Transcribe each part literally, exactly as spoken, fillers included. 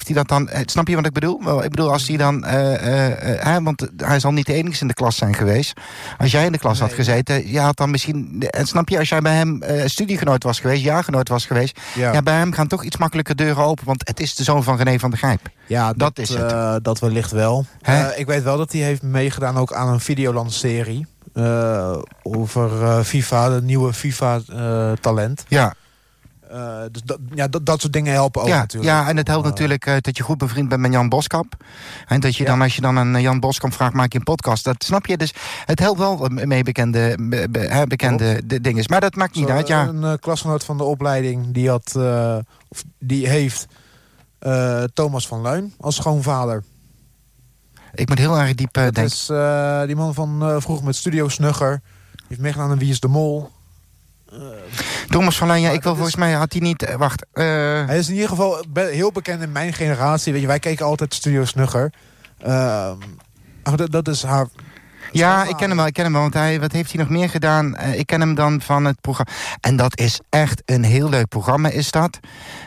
hij dat dan... Snap je wat ik bedoel? Wel, ik bedoel, als hij dan... Uh, uh, uh, hè, want hij zal niet de enige in de klas zijn geweest. Als jij in de klas nee, had gezeten... Je had dan misschien... En snap je, als jij bij hem uh, studiegenoot was geweest... jaargenoot was geweest... Ja. Ja, bij hem gaan toch iets makkelijker deuren open... want het is de zoon van René van der Gijp. Ja, dat, dat is het. Uh, dat wellicht wel. Uh, ik weet wel dat hij heeft meegedaan ook aan een Videoland-serie... Uh, over uh, FIFA, de nieuwe FIFA-talent. Uh, ja. Uh, dus dat, ja, dat, dat soort dingen helpen ook ja, natuurlijk. Ja, en het helpt uh, natuurlijk uh, dat je goed bevriend bent met Jan Boskamp. En dat je ja. dan, als je dan een Jan Boskamp vraagt, maak je een podcast. Dat snap je. Dus het helpt wel mee bekende, be, be, bekende de dingen. Maar dat maakt niet Zo, uit, ja. Een uh, klasgenoot van de opleiding, die had, uh, of die heeft uh, Thomas van Luijn als schoonvader. Ik moet heel erg diep uh, denken. Dat is uh, die man van uh, vroeger met Studio Snugger. Die heeft meegedaan aan Wie is de Mol. Uh, Thomas van Luijn, ja, ik wil volgens is, mij had hij niet... Uh, wacht. Uh, hij is in ieder geval be- heel bekend in mijn generatie. Weet je, wij keken altijd Studio Snugger. Uh, dat, dat is haar... Ja, ik ken hem wel, ik ken hem wel. Want hij, wat heeft hij nog meer gedaan? Uh, ik ken hem dan van het programma. En dat is echt een heel leuk programma, is dat.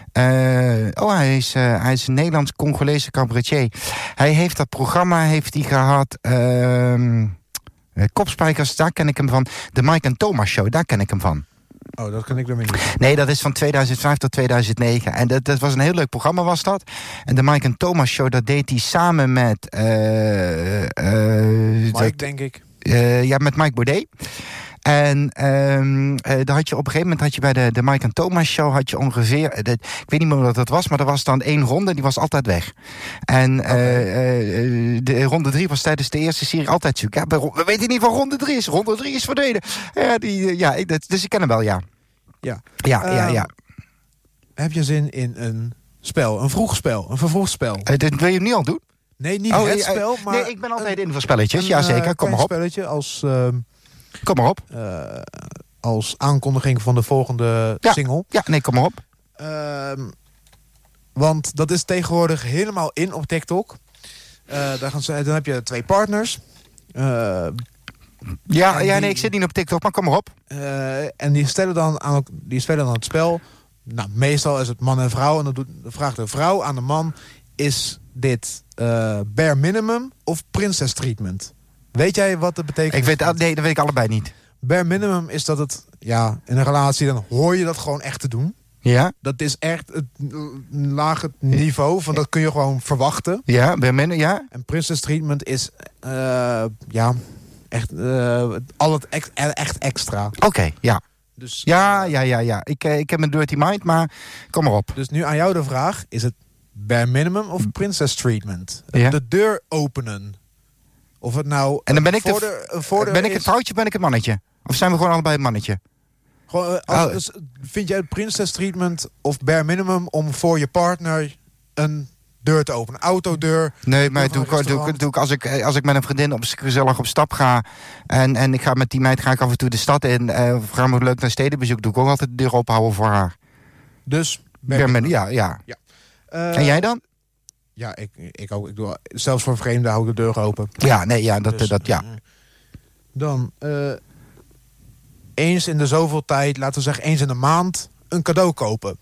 Uh, oh, hij is, uh, hij is een Nederlands-Congolese cabaretier. Hij heeft dat programma heeft hij gehad... Uh, Kopspijkers, daar ken ik hem van. De Mike en Thomas Show, daar ken ik hem van. Oh, dat ken ik dan niet. Nee, dat is van tweeduizend vijf tot tweeduizend negen. En dat, dat was een heel leuk programma, was dat. En de Mike en Thomas Show, dat deed hij samen met... Uh, uh, Mike, dat, denk ik. Uh, ja, met Mike Baudet. En um, uh, daar had je op een gegeven moment had je bij de, de Mike en Thomas Show had je ongeveer, uh, de, ik weet niet meer wat dat was, maar er was dan één ronde, die was altijd weg. En okay. uh, uh, de ronde drie was tijdens de eerste serie altijd zoek. Ja, we weten niet van ronde drie is. Ronde drie is verdwenen. Ja, die, uh, ja, ik, dus ik ken hem wel, ja. Ja, ja, uh, ja, ja. Heb je zin in een spel, een vroeg spel, een vervroegd spel? Uh, dit wil je nu al doen? Nee, niet oh, het uh, spel, maar... Nee, ik ben altijd een, in voor spelletjes, ja zeker, kom maar op. Een spelletje als... Uh, Kom maar op. Uh, als aankondiging van de volgende ja. single. Ja, nee, kom maar op. Uh, want dat is tegenwoordig helemaal in op TikTok. Uh, daar gaan ze, dan heb je twee partners. Uh, ja, ja, nee, ik zit niet op TikTok, maar kom maar op. Uh, en die, stellen dan aan, die spelen dan het spel. Nou, meestal is het man en vrouw. En dan, doet, dan vraagt de vrouw aan de man... Is dit uh, bare minimum of princess treatment? Weet jij wat dat betekent? Ik weet, nee, dat weet ik allebei niet. Bare minimum is dat het, ja, in een relatie, dan hoor je dat gewoon echt te doen. Ja. Dat is echt het lage niveau, van dat kun je gewoon verwachten. Ja, bare minimum, ja. En princess treatment is, uh, ja, echt, uh, al het ex, echt extra. Oké, okay, ja. Dus, ja, ja, ja, ja. Ik, ik heb een dirty mind, maar kom maar op. Dus nu aan jou de vraag, is het bare minimum of princess treatment? Ja. De deur openen. Of het nou... En dan ben ik, de, de, ben ik het vrouwtje, ben ik het mannetje? Of zijn we gewoon allebei het mannetje? Gewoon, als, oh. dus, vind jij het princess treatment of bare minimum om voor je partner een deur te openen? Autodeur? Nee, maar doe, doe, doe, doe ik als ik als ik met een vriendin op gezellig op stap ga en, en ik ga met die meid ga ik af en toe de stad in uh, of gaan we leuk naar stedenbezoek, doe ik ook altijd de deur openhouden voor haar. Dus bare minimum, ja, ja. ja. Uh, en jij dan? Ja, ik, ik ook. Ik doe, zelfs voor vreemden hou ik de deur open. Ja, nee, ja, dat, dus, dat ja. Dan uh, eens in de zoveel tijd, laten we zeggen eens in de maand, een cadeau kopen.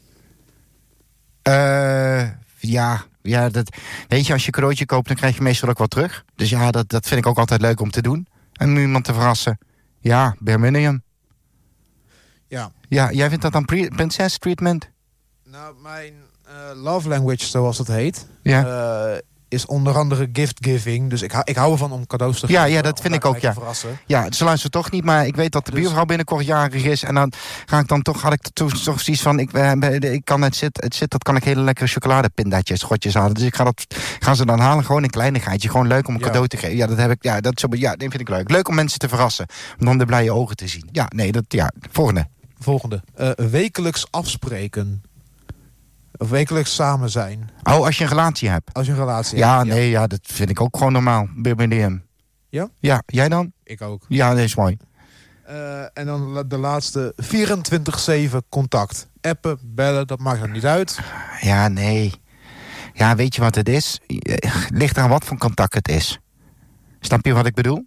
Uh, ja, ja, dat weet je, als je een cadeautje koopt, dan krijg je meestal ook wat terug. Dus ja, dat, dat vind ik ook altijd leuk om te doen. En om iemand te verrassen. Ja, bare minimum. Ja. Ja, jij vindt dat dan pre- princess treatment? Nou, mijn uh, love language, zoals het heet, ja. uh, is onder andere gift giving. Dus ik, hou, ik hou ervan om cadeaus te geven. Ja, ja, dat vind ik ook, ja. Ja, ze luisteren toch niet, maar ik weet dat de dus... buurvrouw binnenkort jarig is. En dan ga ik dan toch, had ik toch, toch zoiets van, ik, ik kan het zit, het zit, dat kan ik hele lekkere chocoladepindaatjes, schotjes halen. Dus ik ga dat, gaan ze dan halen, gewoon een kleinigheidje. Gewoon leuk om een ja. cadeau te geven. Ja, dat heb ik, ja, dat, ja, dat vind ik leuk. Leuk om mensen te verrassen. Om dan de blije ogen te zien. Ja, nee, dat, ja, volgende. Volgende. Uh, wekelijks afspreken. Of wekelijks samen zijn. Oh, als je een relatie hebt. Als je een relatie ja, hebt. Nee, ja, dat vind ik ook gewoon normaal. B B D M. Ja? Ja, jij dan? Ik ook. Ja, dat is mooi. Uh, en dan de laatste vierentwintig zeven contact. Appen, bellen, dat maakt er niet uit. Ja, nee. Ja, weet je wat het is? Ligt aan wat voor contact het is. Snap je wat ik bedoel?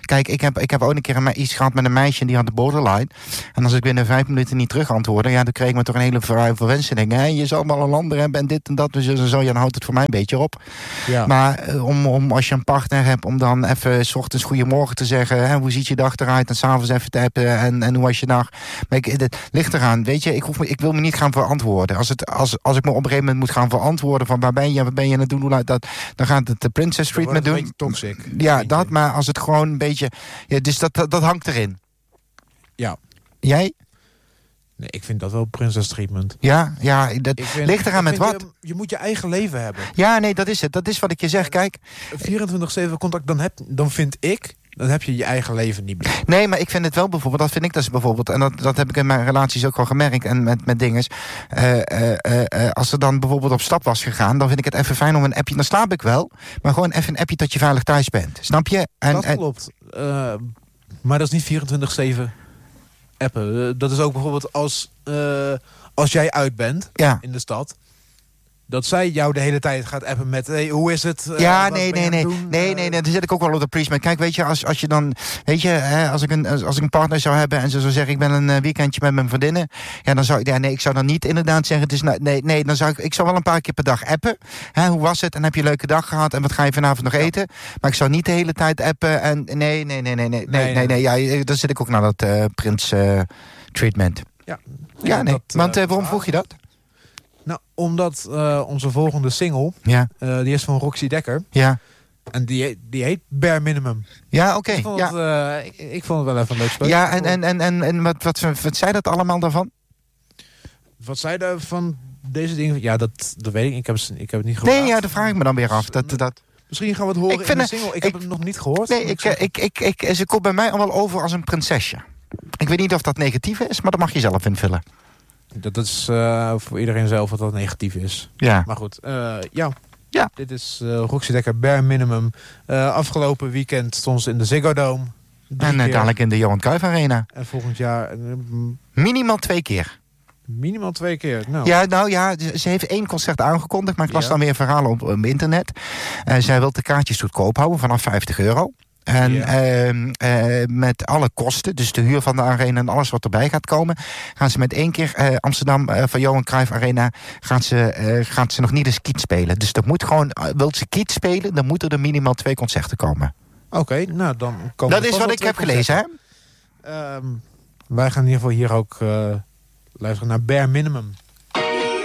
Kijk, ik heb, ik heb ook een keer een, iets gehad met een meisje en die had de borderline. En als ik binnen vijf minuten niet terug antwoordde, ja, dan kreeg ik me toch een hele verwenseling. Hè? Je zal wel een ander hebben en dit en dat. Dus zo, ja, dan houdt het voor mij een beetje op. Ja. Maar uh, om, om als je een partner hebt, om dan even 's ochtends goedemorgen te zeggen. Hè, hoe ziet je dag eruit? En s'avonds even te hebben. En, en hoe was je dag? Maar ik, het ligt eraan. Weet je, ik, hoef me, ik wil me niet gaan verantwoorden. Als, het, als, als ik me op een gegeven moment moet gaan verantwoorden van waar ben je, wat ben je aan het doen, hoe dat, dan gaat het de princess treatment doen. Een beetje toxic. Ja, dat, maar als het gewoon een beetje. Ja, dus dat, dat, dat hangt erin. Ja. Jij? Nee, ik vind dat wel princess treatment. Ja, ja dat vind, ligt eraan met wat. Je, je moet je eigen leven hebben. Ja, nee, dat is het. Dat is wat ik je zeg. Kijk. vierentwintig zeven contact, dan, heb, dan vind ik, dan heb je je eigen leven niet meer. Nee, maar ik vind het wel bijvoorbeeld, dat vind ik dus bijvoorbeeld, en dat, dat heb ik in mijn relaties ook wel gemerkt en met, met dinges. Uh, uh, uh, uh, als er dan bijvoorbeeld op stap was gegaan, dan vind ik het even fijn om een appje, dan slaap ik wel, maar gewoon even een appje dat je veilig thuis bent. Snap je? En, dat klopt. Uh, maar dat is niet vierentwintig zeven appen. Uh, dat is ook bijvoorbeeld als, uh, als jij uit bent ja. in de stad. Dat zij jou de hele tijd gaat appen met, hey, hoe is het? Uh, ja, nee, nee, nee. nee, nee, nee. Daar zit ik ook wel op de police mee. Kijk, weet je, als, als je dan, weet je, hè, als ik een, als ik een partner zou hebben en ze zou zeggen, ik ben een weekendje met mijn vriendinnen, ja, dan zou ik, ja, nee, ik zou dan niet inderdaad zeggen, het is, nou, nee, nee, dan zou ik, ik zou wel een paar keer per dag appen. Hè, hoe was het? En heb je een leuke dag gehad? En wat ga je vanavond nog eten? Ja. Maar ik zou niet de hele tijd appen en, nee, nee, nee, nee, nee, nee, nee, nee, nee, ja, dan zit ik ook naar dat uh, prins uh, treatment. Ja, ja, nee. Dat, Want uh, waarom vroeg je dat? Nou, omdat uh, onze volgende single, ja. uh, die is van Roxy Dekker. Ja. En die, die heet Bare Minimum. Ja, oké. Okay. Ja. Uh, ik, ik vond het wel even een leuk spel. Ja, en, en, en, en, en wat, wat, wat zei dat allemaal daarvan? Wat zei er van deze dingen? Ja, dat, dat weet ik. Ik heb, ik heb het niet gehoord. Nee, ja, dat vraag ik me dan weer af. Dat, dat... Misschien gaan we het horen ik in de single. Ik, ik heb het nog niet gehoord. Nee, ik, ik, ik, ik, ik, ze komt bij mij al wel over als een prinsesje. Ik weet niet of dat negatief is, maar dat mag je zelf invullen. Dat is uh, voor iedereen zelf wat dat negatief is. Ja. Maar goed, uh, ja. ja. Dit is uh, Roxy Dekker, Bare Minimum. Uh, afgelopen weekend stond ze in de Ziggo Dome. En uh, dadelijk in de Johan Cruijff Arena. En volgend jaar... Uh, minimaal twee keer. Minimaal twee keer, nou. Ja, nou ja, ze heeft één concert aangekondigd, maar ik las ja. dan weer verhalen op, op internet. Uh, zij wil de kaartjes goedkoop houden, vanaf vijftig euro. En yeah. uh, uh, met alle kosten, dus de huur van de arena en alles wat erbij gaat komen, gaan ze met één keer uh, Amsterdam uh, van Johan Cruijff Arena gaan ze, uh, gaan ze nog niet eens Kiet spelen. Dus dat moet gewoon, uh, wil ze Kiet spelen, dan moeten er minimaal twee concerten komen. Oké, okay, nou dan komen dat is wat ik heb concerten. gelezen, hè? Um, wij gaan in ieder geval hier ook uh, luisteren naar Bare Minimum.